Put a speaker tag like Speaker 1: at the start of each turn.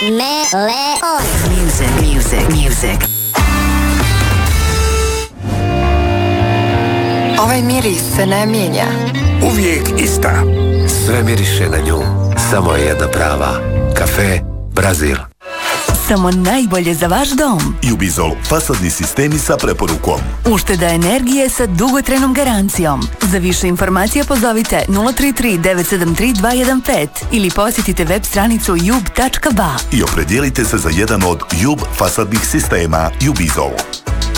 Speaker 1: Meleon.
Speaker 2: Music.
Speaker 3: Ovaj miris se ne mijenja.
Speaker 4: Uvijek ista. Sve miriše na nju. Samo je jedna prava. Kafe Brazil.
Speaker 2: Samo najbolje za vaš dom.
Speaker 5: Jubizol, fasadni sistemi sa preporukom.
Speaker 2: Ušteda energije sa dugotrajnom garancijom. Za više informacija pozovite 033 973 215 ili posjetite web stranicu jub.ba
Speaker 5: i opredijelite se za jedan od Jub fasadnih sistema Jubizol.